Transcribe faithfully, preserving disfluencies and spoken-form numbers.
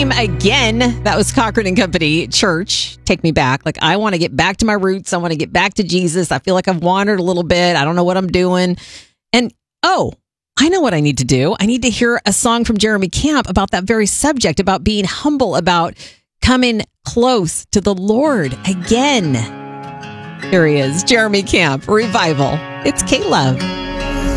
Time again. That was Cochran and Company Church. Take me back. Like, I want to get back to my roots. I want to get back to Jesus. I feel like I've wandered a little bit. I don't know what I'm doing. And, oh, I know what I need to do. I need to hear a song from Jeremy Camp about that very subject, about being humble, about coming close to the Lord again. Here he is, Jeremy Camp, Revival. It's K-Love.